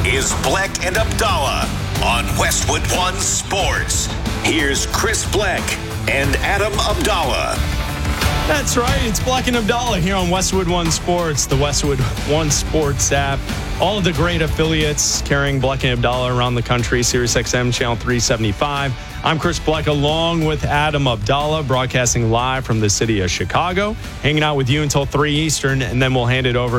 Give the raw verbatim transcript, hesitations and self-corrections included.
is Bleck and Abdallah on Westwood One Sports. Here's Chris Bleck and Adam Abdallah. That's right. It's Bleck and Abdallah here on Westwood One Sports, the Westwood One Sports app. All of the great affiliates carrying Bleck and Abdallah around the country, Sirius X M Channel three seventy-five. I'm Chris Bleck along with Adam Abdallah, broadcasting live from the city of Chicago, hanging out with you until three Eastern, and then we'll hand it over